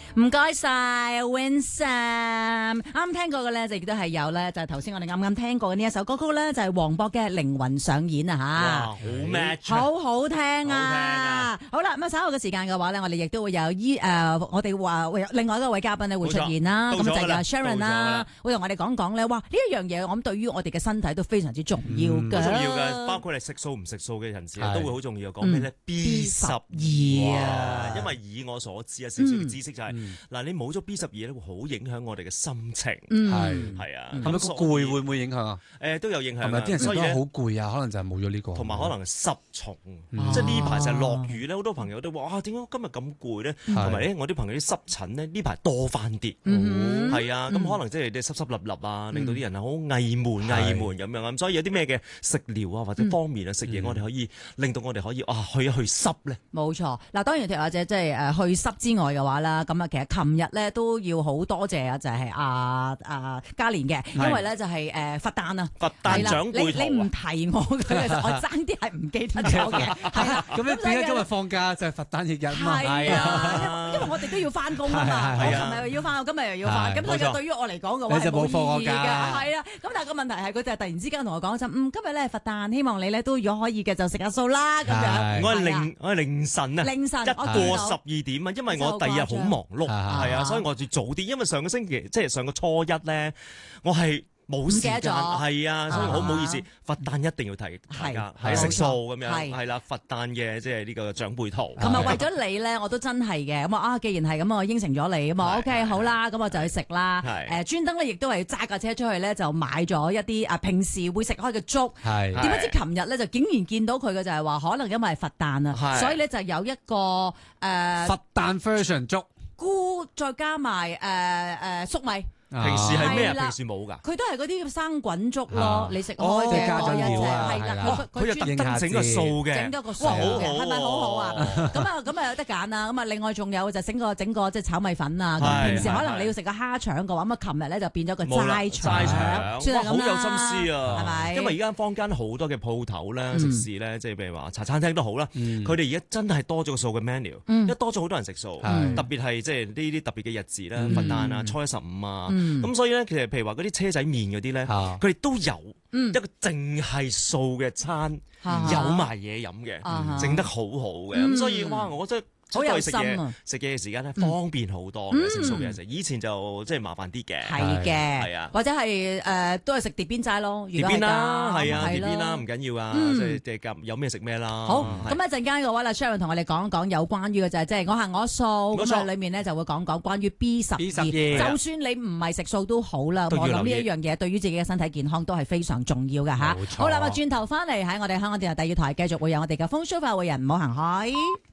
唔該晒 Winsam， 啱聽過嘅咧就亦都係有咧，就係頭先我哋啱啱聽過嘅呢一首歌曲咧，就係黃博嘅《靈魂上演》啊吓， 好 match， 好好聽啊！好啦，咁啊稍後嘅時間嘅話咧，我哋亦都會有我哋話會有另外一位嘉賓咧會出現啦，咁就係 Sharon 啦，會同我哋講講咧，哇呢一樣嘢我諗對於我哋嘅身體都非常之重要㗎， 好重要㗎，包括你食素唔食素嘅人士都會好重要。講咩咧 ？B12啊， 因為以我所知啊，少少嘅知識就係嗱，你冇咗 B12咧，會好影響我哋嘅心情，係啊， 係咪個攰會唔會影響啊？ 都有影響。 係咪啲人成日都好攰啊？可能就係冇咗呢個， 同埋可能濕重，即係呢排成日落雨咧，好多朋友都話點解今日咁攰咧？同埋咧，我啲朋友啲濕疹咧呢排多翻啲，係啊，咁可能即係啲濕濕立立啊，令到啲人啊好翳悶咁樣啊，咁所以有啲咩嘅食療啊或者方面啊食嘢，我哋可以令到我哋可以去一去濕咧。 冇錯，嗱當然或者即係去濕之外嘅話啦，咁啊其實琴日咧都要好多謝啊，就係嘉蓮嘅，因為咧就係佛誕啊， 佛誕長輩圖， 你唔提我嘅，其實我爭啲係唔記得咗嘅，係啦。 咁你點解今日放假就係佛誕翌日嘛？ 係啊，因為我哋都要翻工啊嘛，我琴日又要翻，我今日又要翻，咁所以對於我嚟講嘅話你就冇放我假嘅， 係啊。咁但係個問題係佢就係突然之間同我講就今日咧佛誕，希望你咧都如果可以嘅就食下素啦咁樣。 我係凌晨啊，一過12點啊，因為我第二日好忙碌，係啊，所以我要早啲，因為上個星期即係上個初一咧，我係冇時間，係啊，所以好唔好意思，佛誕一定要提大家，係食素咁樣，係啦，佛誕嘅即係呢個長輩圖。 咁啊，為咗你咧，我都真係嘅，咁啊，既然係咁，我應承咗你，咁啊，OK，好啦，咁我就去食啦。專登咧，亦都係揸架車出去咧，就買咗一啲平時會食開嘅粥。點不知琴日咧就竟然見到佢嘅就係話，可能因為係佛誕啊，所以咧就有一個佛誕 version 粥， 菇再加埋粟米。 平時係咩啊？平時冇㗎。 佢都係嗰啲生滾粥咯，你食開嘅加咗料啊， 係啦， 佢又特登整個素嘅， 整咗個素嘅，係咪好好啊？咁啊有得揀啦。咁啊另外仲有就整個即係炒米粉啊。平時可能你要食個蝦腸嘅話，咁啊琴日咧就變咗個齋腸，算係咁啦。 好有心思啊， 係咪？ 因為而家坊間好多嘅鋪頭咧、食肆咧，即係譬如話茶餐廳都好啦，佢哋而家真係多咗個素嘅 menu，因為多咗好多人食素，特別係即係呢啲特別嘅日子啦，佛誕啊、初一15啊。咁所以咧，其實譬如話嗰啲車仔麵嗰啲咧，佢哋都有一個淨係素嘅餐，有埋嘢飲嘅，整得好好嘅。咁所以哇，我覺得好有心啊！食嘢嘅時間咧方便好多嘅，食素嘅食。以前就即係麻煩啲嘅， 係嘅，係啊，或者係都係食碟邊齋咯，碟邊啦，係啊，碟邊啦，唔緊要啊，即係有咩食咩啦。好，咁一陣間嘅話啦 Sharon 同我哋講一講有關於嘅就係即係我行我素，咁啊裏面咧就會講講關於 B12，就算你唔係食素都好啦，我諗呢一樣嘢對於自己嘅身體健康都係非常重要㗎吓。好啦，咁轉頭翻嚟喺我哋香港電台第2台繼續會有我哋嘅風騷快活人，唔好行開。